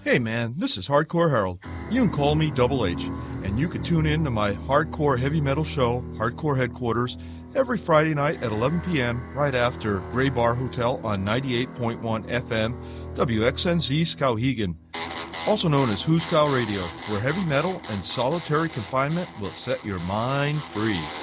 Hey man, this is Hardcore Harold. You can call me Double H, and you can tune in to my hardcore heavy metal show, Hardcore Headquarters, every Friday night at 11 p.m. right after Gray Bar Hotel on 98.1 FM, WXNZ Skowhegan, also known as Huskow Radio, where heavy metal and solitary confinement will set your mind free.